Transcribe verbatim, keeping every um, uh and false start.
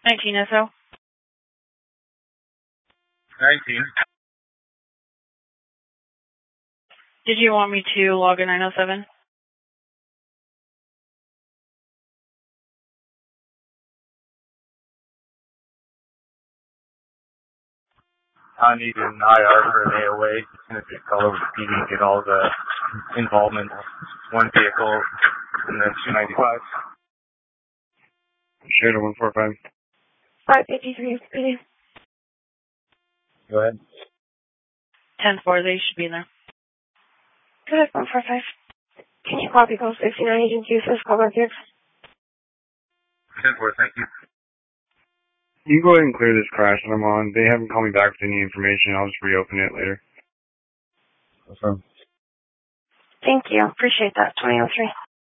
nineteen S O. nineteen. Did you want me to log in nine oh seven? I need an I R for an A O A. As soon as we call over to P D, get all the involvement. One vehicle and then two ninety-five. Share to one four five. five fifty-three, P D. Go ahead. ten four, they should be there. Go ahead, one four five. Can you copy call sixty-nine Agent Q for call back here? ten four, thank you. You can go ahead and clear this crash that I'm on. They haven't called me back with any information. I'll just reopen it later. Confirm. Thank you. Appreciate that. twenty oh three.